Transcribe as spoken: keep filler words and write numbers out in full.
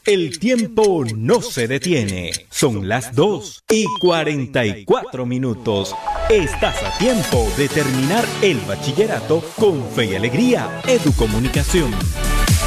El tiempo no se detiene. Son las dos y cuarenta y cuatro minutos. Estás a tiempo de terminar el bachillerato con fe y alegría. Educomunicación.